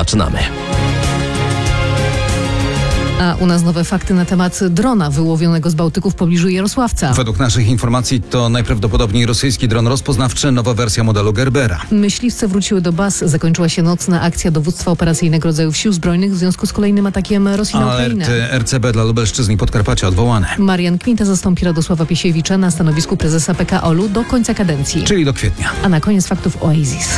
Zaczynamy. A u nas nowe fakty na temat drona wyłowionego z Bałtyku w pobliżu Jarosławca. Według naszych informacji to najprawdopodobniej rosyjski dron rozpoznawczy, nowa wersja modelu Gerbera. Myśliwce wróciły do baz. Zakończyła się nocna akcja dowództwa operacyjnego rodzajów sił zbrojnych w związku z kolejnym atakiem Rosji na Ukrainę. Alerty RCB dla Lubelszczyzny i Podkarpacia odwołane. Marian Kmita zastąpi Radosława Piesiewicza na stanowisku prezesa PKOL-u do końca kadencji. Czyli do kwietnia. A na koniec faktów Oasis.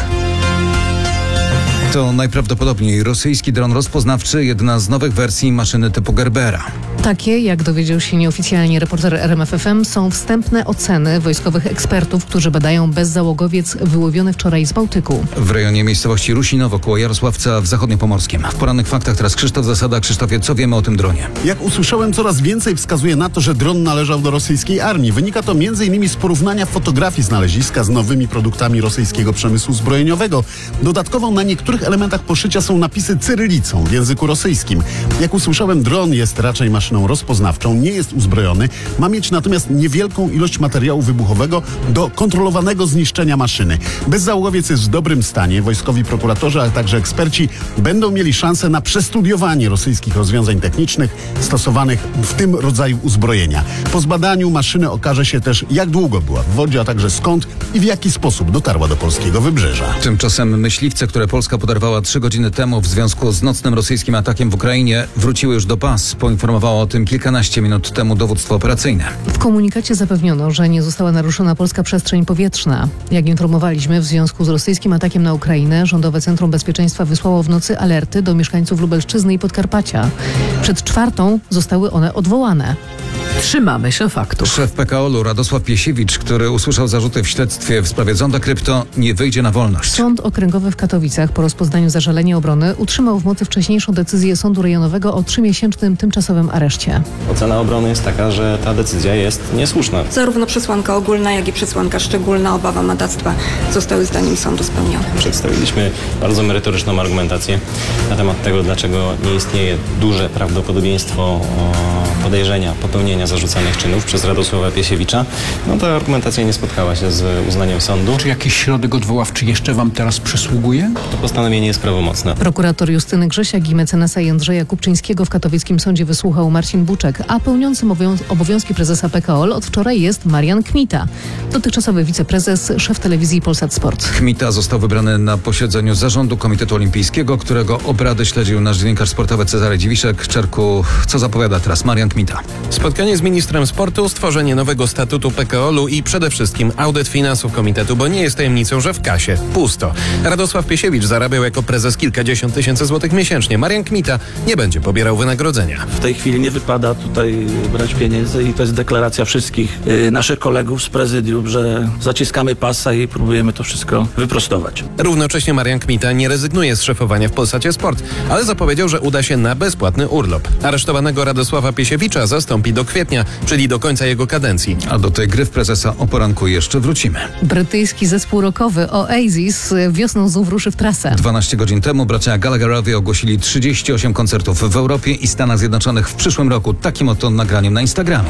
To najprawdopodobniej rosyjski dron rozpoznawczy, jedna z nowych wersji maszyny typu Gerbera. Takie, jak dowiedział się nieoficjalnie reporter RMFFM, są wstępne oceny wojskowych ekspertów, którzy badają bezzałogowiec wyłowiony wczoraj z Bałtyku. W rejonie miejscowości Rusinowo koło Jarosławca w zachodniopomorskim. W porannych faktach teraz Krzysztof Zasada. Krzysztofie, co wiemy o tym dronie? Jak usłyszałem, coraz więcej wskazuje na to, że dron należał do rosyjskiej armii. Wynika to m.in. z porównania fotografii znaleziska z nowymi produktami rosyjskiego przemysłu zbrojeniowego. Dodatkowo na niektórych elementach poszycia są napisy cyrylicą w języku rosyjskim. Jak usłyszałem, dron jest raczej maszyną rozpoznawczą, nie jest uzbrojony, ma mieć natomiast niewielką ilość materiału wybuchowego do kontrolowanego zniszczenia maszyny. Bezzałogowiec jest w dobrym stanie. Wojskowi prokuratorzy, ale także eksperci będą mieli szansę na przestudiowanie rosyjskich rozwiązań technicznych stosowanych w tym rodzaju uzbrojenia. Po zbadaniu maszyny okaże się też, jak długo była w wodzie, a także skąd i w jaki sposób dotarła do polskiego wybrzeża. Tymczasem myśliwce, które Polska poderwała 3 godziny temu w związku z nocnym rosyjskim atakiem w Ukrainie, wróciły już do baz. Poinformowało o tym kilkanaście minut temu dowództwo operacyjne. W komunikacie zapewniono, że nie została naruszona polska przestrzeń powietrzna. Jak informowaliśmy, w związku z rosyjskim atakiem na Ukrainę, Rządowe Centrum Bezpieczeństwa wysłało w nocy alerty do mieszkańców Lubelszczyzny i Podkarpacia. Przed 4:00 zostały one odwołane. Trzymamy się faktów. Szef PKOL-u Radosław Piesiewicz, który usłyszał zarzuty w śledztwie w sprawie Zonda Krypto, nie wyjdzie na wolność. Sąd Okręgowy w Katowicach po rozpoznaniu zażalenia obrony utrzymał w mocy wcześniejszą decyzję Sądu Rejonowego o 3-miesięcznym tymczasowym areszcie. Ocena obrony jest taka, że ta decyzja jest niesłuszna. Zarówno przesłanka ogólna, jak i przesłanka szczególna, obawa madactwa zostały zdaniem sądu spełnione. Przedstawiliśmy bardzo merytoryczną argumentację na temat tego, dlaczego nie istnieje duże prawdopodobieństwo podejrzenia popełnienia zarzucanych czynów przez Radosława Piesiewicza. No ta argumentacja nie spotkała się z uznaniem sądu. Czy jakiś środek odwoławczy jeszcze wam teraz przysługuje? To postanowienie jest prawomocne. Prokurator Justyny Grzesiak i mecenasa Jędrzeja Kupczyńskiego w katowickim sądzie wysłuchał Marcin Buczek, a pełniącym obowiązki prezesa PKOL od wczoraj jest Marian Kmita, dotychczasowy wiceprezes, szef telewizji Polsat Sport. Kmita został wybrany na posiedzeniu zarządu Komitetu Olimpijskiego, którego obrady śledził nasz dziennikarz sportowy Cezary Dziwiszek. Czarku, co zapowiada teraz Marian Kmita? Spotkanie z ministrem sportu, stworzenie nowego statutu PKOL-u i przede wszystkim audyt finansów komitetu, bo nie jest tajemnicą, że w kasie pusto. Radosław Piesiewicz zarabiał jako prezes kilkadziesiąt tysięcy złotych miesięcznie. Marian Kmita nie będzie pobierał wynagrodzenia. W tej chwili nie wypada tutaj brać pieniędzy i to jest deklaracja wszystkich naszych kolegów z prezydium, że zaciskamy pasa i próbujemy to wszystko wyprostować. Równocześnie Marian Kmita nie rezygnuje z szefowania w Polsacie Sport, ale zapowiedział, że uda się na bezpłatny urlop. Aresztowanego Radosława Piesiewicza zastąpi do kwietnia, czyli do końca jego kadencji. A do tej gry w prezesa o poranku jeszcze wrócimy. Brytyjski zespół rockowy Oasis wiosną znów ruszy w trasę. 12 godzin temu bracia Gallagherowie ogłosili 38 koncertów w Europie i Stanach Zjednoczonych w przyszłym roku. Takim oto nagraniem na Instagramie.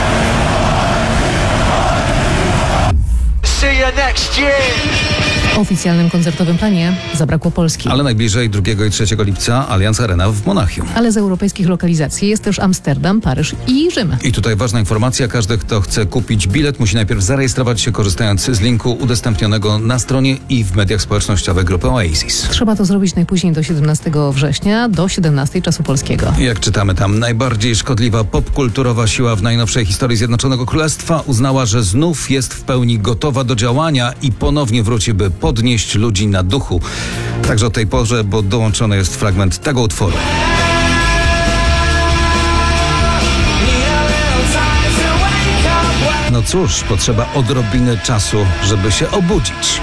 W oficjalnym koncertowym planie zabrakło Polski. Ale najbliżej 2 i 3 lipca Allianz Arena w Monachium. Ale z europejskich lokalizacji jest też Amsterdam, Paryż i Rzym. I tutaj ważna informacja. Każdy, kto chce kupić bilet, musi najpierw zarejestrować się korzystając z linku udostępnionego na stronie i w mediach społecznościowych grupy Oasis. Trzeba to zrobić najpóźniej do 17 września, do 17 czasu polskiego. Jak czytamy tam, najbardziej szkodliwa popkulturowa siła w najnowszej historii Zjednoczonego Królestwa uznała, że znów jest w pełni gotowa do działania i ponownie wróci, by podnieść ludzi na duchu. Także o tej porze, bo dołączony jest fragment tego utworu. No cóż, potrzeba odrobiny czasu, żeby się obudzić.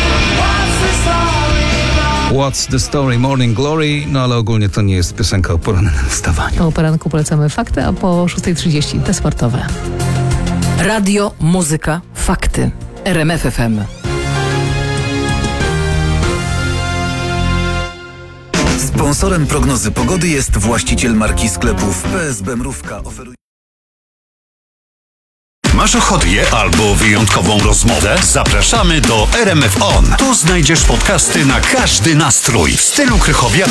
What's the story? Morning Glory. No ale ogólnie to nie jest piosenka o porannym wstawaniu. O poranku polecamy fakty, a po 6:30 te sportowe. Radio, muzyka, fakty. RMF FM. Sponsorem prognozy pogody jest właściciel marki sklepów PSB Mrówka. Masz ochotę albo wyjątkową rozmowę? Zapraszamy do RMF On. Tu znajdziesz podcasty na każdy nastrój w stylu Krychowiaka.